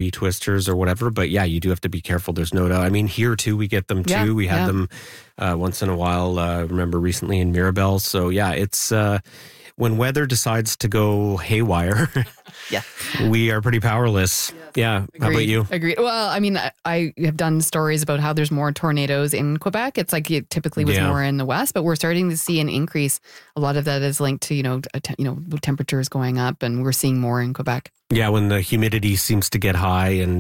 maybe twisters or whatever. But yeah, you do have to be careful. There's no doubt. I mean, here too, we get them too. Yeah, we had them once in a while, remember recently in Mirabel. So yeah, it's when weather decides to go haywire, we are pretty powerless. Yeah. How about you? Agreed. Well, I mean, I have done stories about how there's more tornadoes in Quebec. It's like it typically was more in the west, but we're starting to see an increase. A lot of that is linked to, temperatures going up, and we're seeing more in Quebec. Yeah, when the humidity seems to get high and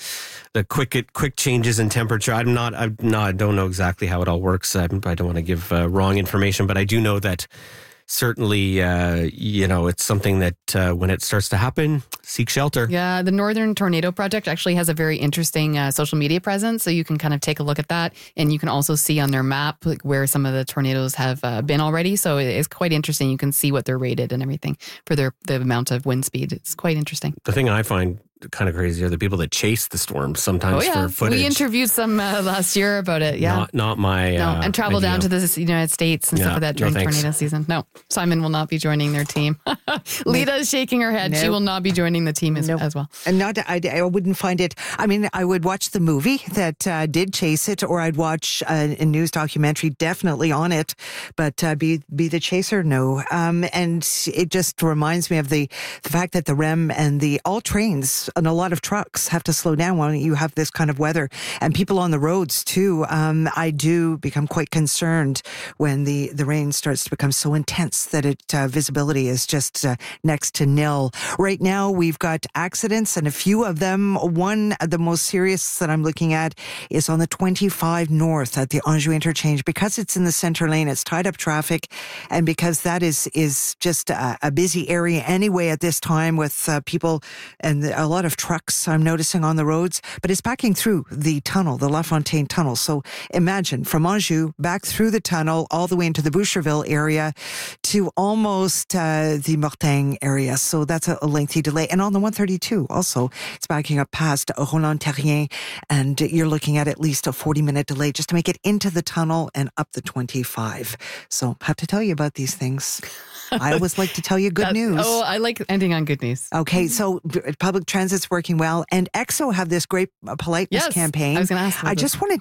the quick changes in temperature. I don't know exactly how it all works. I don't want to give wrong information, but I do know that certainly, it's something that when it starts to happen, seek shelter. Yeah, the Northern Tornado Project actually has a very interesting social media presence, so you can kind of take a look at that, and you can also see on their map where some of the tornadoes have been already. So it's quite interesting. You can see what they're rated and everything for the amount of wind speed. It's quite interesting. The thing I find kind of crazy are the people that chase the storms sometimes for footage. We interviewed some last year about it. Yeah, not my and travel down to the United States and stuff like that during tornado season. No, Simon will not be joining their team. Lita is shaking her head. No. She will not be joining the team as well. And I wouldn't find it. I mean, I would watch the movie that did chase it, or I'd watch a news documentary definitely on it. But be the chaser, no. And it just reminds me of the fact that the REM and all trains and a lot of trucks have to slow down when you have this kind of weather, and people on the roads too. I do become quite concerned when the rain starts to become so intense that visibility is just next to nil. Right now, we've got accidents, and a few of them. One of the most serious that I'm looking at is on the 25 North at the Anjou interchange. Because it's in the center lane, it's tied up traffic, and because that is just a busy area anyway at this time with people and a lot of trucks I'm noticing on the roads, but it's backing through the tunnel, the La Fontaine tunnel. So imagine from Anjou back through the tunnel all the way into the Boucherville area to almost the Mortagne area. So that's a lengthy delay. And on the 132 also, it's backing up past Roland-Terrien, and you're looking at least a 40-minute delay just to make it into the tunnel and up the 25. So I have to tell you about these things. I always like to tell you good news. Oh, I like ending on good news. Okay, so public transit's working well, and EXO have this great politeness campaign. I was going to ask.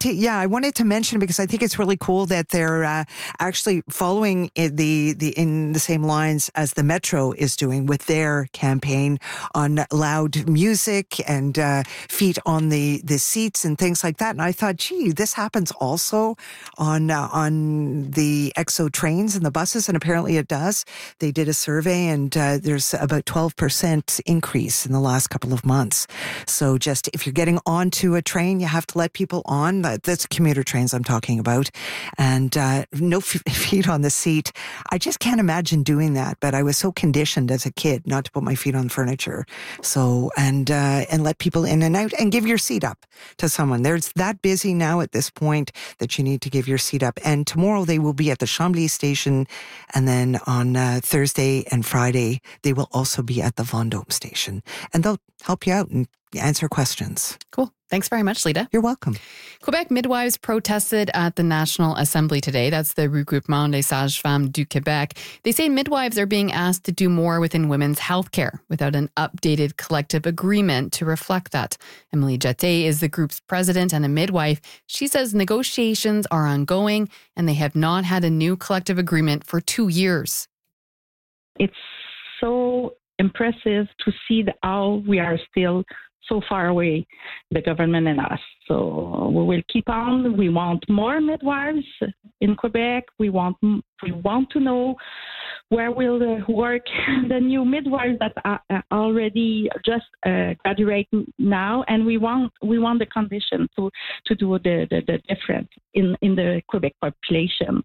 I wanted to mention, because I think it's really cool that they're actually following in the same lines as the Metro is doing with their campaign on loud music and feet on the seats and things like that. And I thought, gee, this happens also on the EXO trains and the buses, and apparently it does. They did a survey, and there's about 12% increase in the last couple of months. So just if you're getting onto a train, you have to let people on. That's commuter trains I'm talking about. And no feet on the seat. I just can't imagine doing that. But I was so conditioned as a kid not to put my feet on furniture. So, and let people in and out, and give your seat up to someone. There's that busy now at this point that you need to give your seat up. And tomorrow they will be at the Chambly station, and then on Thursday and Friday, they will also be at the Vendôme station, and they'll help you out and answer questions. Cool. Thanks very much, Lita. You're welcome. Quebec midwives protested at the National Assembly today. That's the Regroupement des Sages-Femmes du Québec. They say midwives are being asked to do more within women's health care without an updated collective agreement to reflect that. Emily Jeté is the group's president and a midwife. She says negotiations are ongoing and they have not had a new collective agreement for 2 years. It's so impressive to see how we are still so far away, the government and us. So we will keep on. We want more midwives in Quebec. We want to know where will work the new midwives that are already just graduating now, and we want the condition to do the difference in the Quebec population.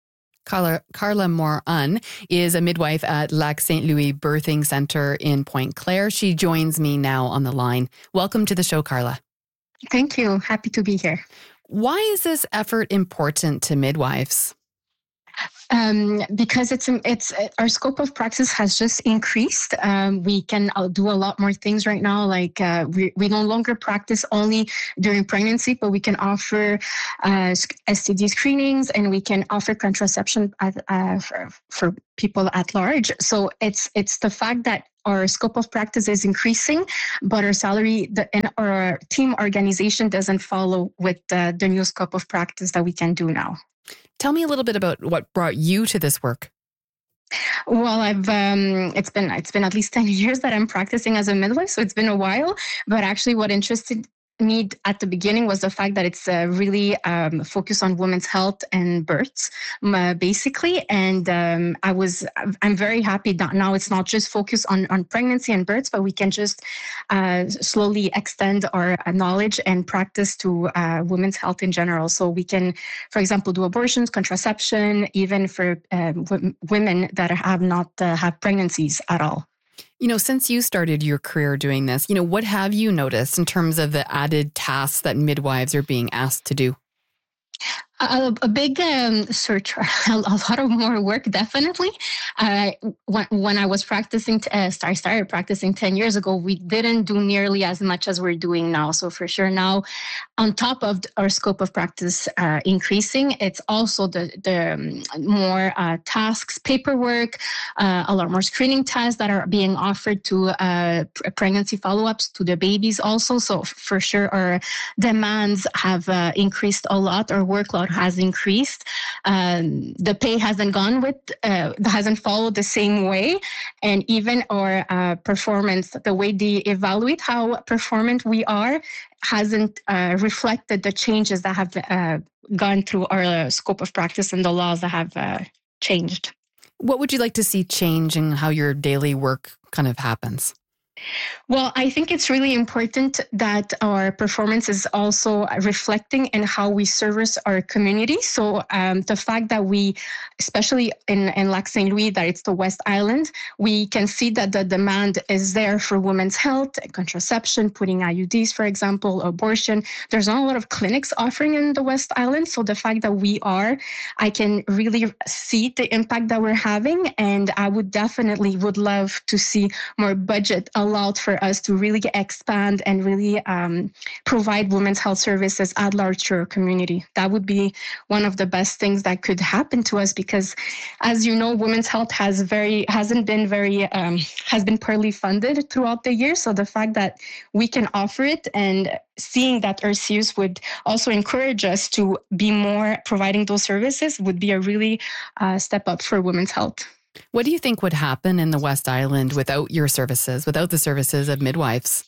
Carla Morin is a midwife at Lac St. Louis Birthing Center in Pointe-Claire. She joins me now on the line. Welcome to the show, Carla. Thank you. Happy to be here. Why is this effort important to midwives? Because it's our scope of practice has just increased. We can do a lot more things right now. Like we no longer practice only during pregnancy, but we can offer STD screenings, and we can offer contraception for people at large. So it's the fact that our scope of practice is increasing, but our salary and our team organization doesn't follow with the new scope of practice that we can do now. Tell me a little bit about what brought you to this work. Well, it's been at least 10 years that I'm practicing as a midwife, so it's been a while. But actually, what interested me at the beginning was the fact that it's really focused on women's health and births, basically. And I'm very happy that now it's not just focused on pregnancy and births, but we can just slowly extend our knowledge and practice to women's health in general. So we can, for example, do abortions, contraception, even for women that have not have pregnancies at all. Since you started your career doing this, what have you noticed in terms of the added tasks that midwives are being asked to do? A big search, a lot of more work, definitely. When I was practicing, I started practicing 10 years ago, we didn't do nearly as much as we're doing now. So for sure now, on top of our scope of practice increasing, it's also the more tasks, paperwork, a lot more screening tests that are being offered to pregnancy follow-ups to the babies also. So for sure, our demands have increased a lot. Our workload has increased. The pay hasn't hasn't followed the same way. And even our performance, the way they evaluate how performant we are, hasn't reflected the changes that have gone through our scope of practice and the laws that have changed. What would you like to see change in how your daily work kind of happens? Well, I think it's really important that our performance is also reflecting in how we service our community. So the fact that we, especially in Lac St. Louis, that it's the West Island, we can see that the demand is there for women's health, contraception, putting IUDs, for example, abortion. There's not a lot of clinics offering in the West Island. So the fact that I can really see the impact that we're having. And I would love to see more budget allowed for us to really expand and really provide women's health services at large to our community. That would be one of the best things that could happen to us because, as you know, women's health has been poorly funded throughout the year. So the fact that we can offer it and seeing that RCUs would also encourage us to be more providing those services would be a really step up for women's health. What do you think would happen in the West Island without your services, without the services of midwives?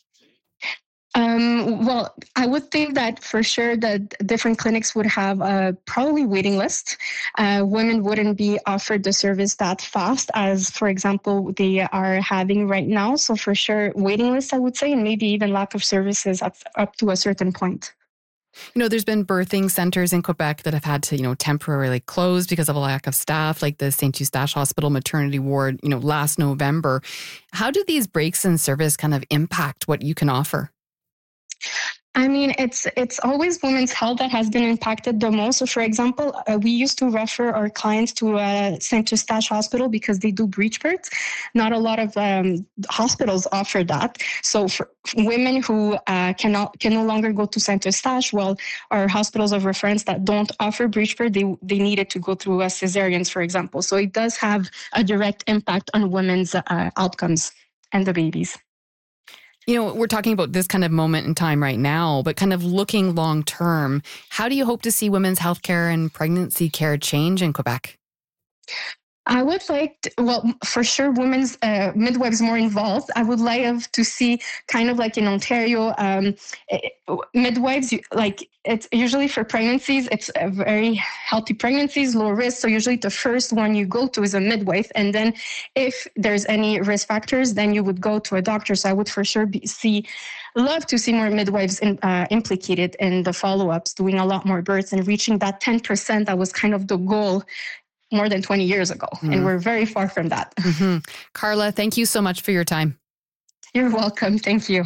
Well, I would think that for sure that different clinics would have probably waiting lists. Women wouldn't be offered the service that fast as, for example, they are having right now. So for sure, waiting lists, I would say, and maybe even lack of services up to a certain point. There's been birthing centers in Quebec that have had to, temporarily close because of a lack of staff, like the St. Eustache Hospital maternity ward, last November. How do these breaks in service kind of impact what you can offer? I mean, it's always women's health that has been impacted the most. So, for example, we used to refer our clients to St. Eustache Hospital because they do breech births. Not a lot of hospitals offer that. So, for women who can no longer go to St. Eustache, well, our hospitals of reference that don't offer breech birth, they needed to go through cesareans, for example. So, it does have a direct impact on women's outcomes and the babies. We're talking about this kind of moment in time right now, but kind of looking long term, how do you hope to see women's healthcare and pregnancy care change in Quebec? I would like for sure, women's midwives more involved. I would like to see kind of like in Ontario, midwives, like it's usually for pregnancies, it's a very healthy pregnancies, low risk. So usually the first one you go to is a midwife. And then if there's any risk factors, then you would go to a doctor. So I would for sure love to see more midwives implicated in the follow-ups, doing a lot more births and reaching that 10% that was kind of the goal more than 20 years ago. And we're very far from that. Carla, thank you so much for your time. You're welcome. Thank you.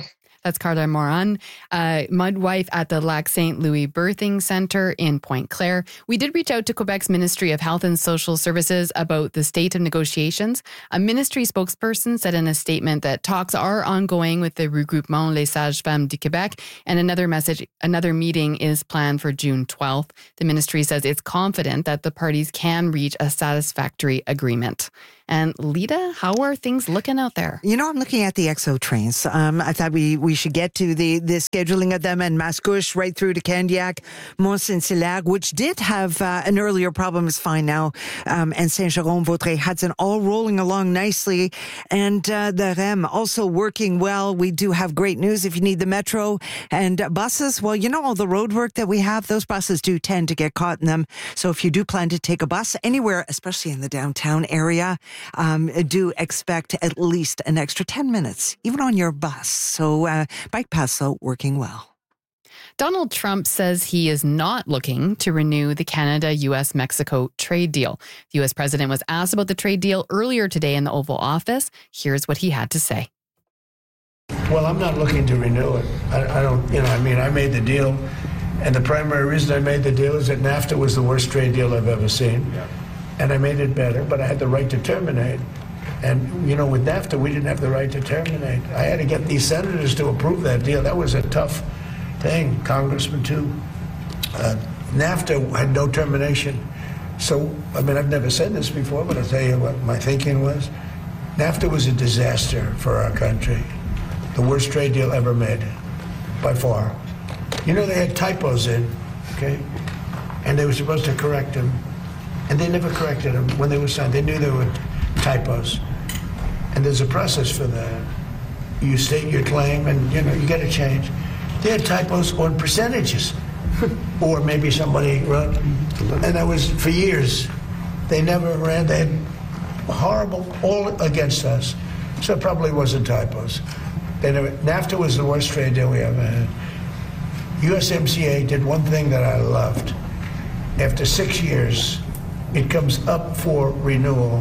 That's Carla Moran, midwife at the Lac St. Louis Birthing Centre in Pointe Claire. We did reach out to Quebec's Ministry of Health and Social Services about the state of negotiations. A ministry spokesperson said in a statement that talks are ongoing with the Regroupement Les Sages-Femmes du Québec, and another meeting is planned for June 12th. The ministry says it's confident that the parties can reach a satisfactory agreement. And Lita, how are things looking out there? You know, I'm looking at the EXO trains. I thought we should get to the scheduling of them, and Mascouche right through to Candiac, Mont-Saint-Hilaire, which did have an earlier problem, is fine now, and Saint-Jérôme, Vaudreuil, Hudson, all rolling along nicely, and the REM also working well. We do have great news if you need the metro and buses. Well, you know, all the road work that we have, those buses do tend to get caught in them. So if you do plan to take a bus anywhere, especially in the downtown area, do expect at least an extra 10 minutes, even on your bus. So Bike Passo working well. Donald Trump says he is not looking to renew the Canada-US-Mexico trade deal. The U.S. president was asked about the trade deal earlier today in the Oval Office. Here's what he had to say. Well, I'm not looking to renew it. I don't, I made the deal, and the primary reason I made the deal is that NAFTA was the worst trade deal I've ever seen. Yeah. And I made it better, but I had the right to terminate. And, with NAFTA, we didn't have the right to terminate. I had to get these senators to approve that deal. That was a tough thing, Congressman, too. NAFTA had no termination. So, I've never said this before, but I'll tell you what my thinking was. NAFTA was a disaster for our country. The worst trade deal ever made, by far. They had typos in, okay? And they were supposed to correct them. And they never corrected them when they were signed. They knew there were typos. And there's a process for that. You state your claim and, you get a change. They had typos on percentages. Or maybe somebody wrote. And that was for years. They never ran. They had horrible, all against us. So it probably wasn't typos. NAFTA was the worst trade deal we ever had. USMCA did one thing that I loved. After 6 years, it comes up for renewal.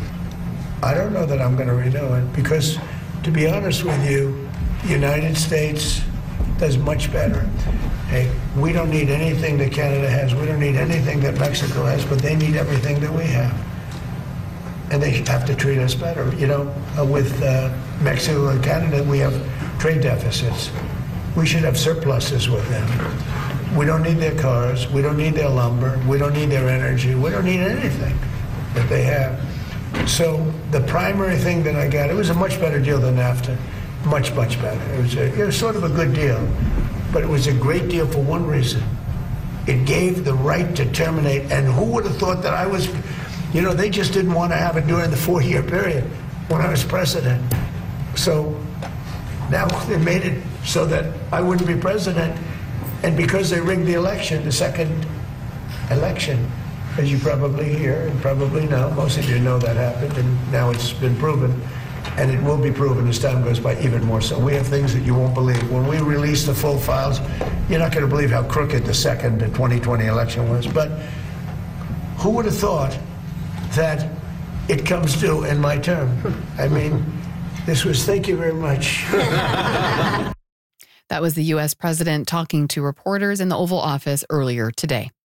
I don't know that I'm going to renew it because, to be honest with you, the United States does much better. Hey, we don't need anything that Canada has. We don't need anything that Mexico has, but they need everything that we have. And they have to treat us better. With Mexico and Canada, we have trade deficits. We should have surpluses with them. We don't need their cars. We don't need their lumber. We don't need their energy. We don't need anything that they have. So the primary thing that I got, it was a much better deal than NAFTA. Much, much better. It was sort of a good deal. But it was a great deal for one reason. It gave the right to terminate. And who would have thought that I was, they just didn't want to have it during the 4-year period when I was president. So now they made it so that I wouldn't be president. And because they rigged the election, the second election, as you probably hear and probably know, most of you know that happened, and now it's been proven, and it will be proven as time goes by even more so. We have things that you won't believe. When we release the full files, you're not going to believe how crooked the 2020 election was. But who would have thought that it comes due in my term? This was, thank you very much. That was the U.S. president talking to reporters in the Oval Office earlier today.